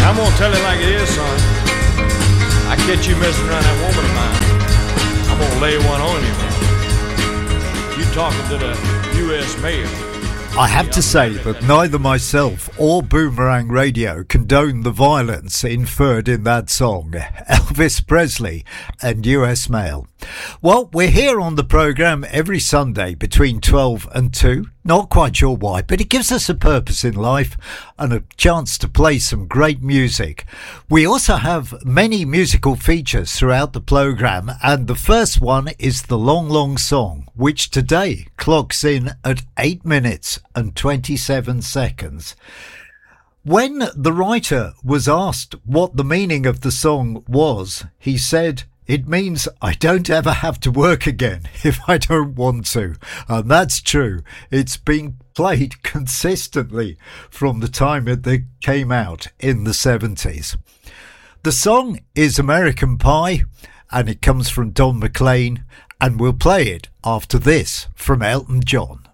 I'm gonna tell it like it is, son. I catch you messing around that woman of mine, I'm gonna lay one on you, man. You talking to the U.S. mayor. I have to say that neither myself or Boomerang Radio condone the violence inferred in that song. Elvis Presley and US Mail. Well, we're here on the programme every Sunday between 12 and 2. Not quite sure why, but it gives us a purpose in life and a chance to play some great music. We also have many musical features throughout the programme, and the first one is The Long Long Song, which today clocks in at 8 minutes and 27 seconds. When the writer was asked what the meaning of the song was, he said, "It means I don't ever have to work again if I don't want to." And that's true. It's been played consistently from the time it came out in the 70s. The song is American Pie, and it comes from Don McLean, and we'll play it after this from Elton John.